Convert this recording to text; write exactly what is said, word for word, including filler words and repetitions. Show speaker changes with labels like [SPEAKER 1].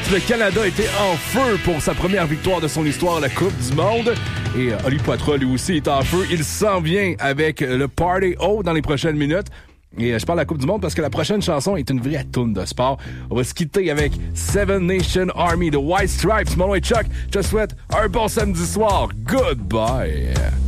[SPEAKER 1] le Canada était en feu pour sa première victoire de son histoire, la Coupe du Monde. Et euh, Oli Poitras, lui aussi, est en feu. Il s'en vient avec le Party O dans les prochaines minutes. Et euh, je parle de la Coupe du Monde parce que la prochaine chanson est une vraie toune de sport. On va se quitter avec Seven Nation Army de White Stripes. Mon nom est Chuck. Je te souhaite un bon samedi soir. Goodbye.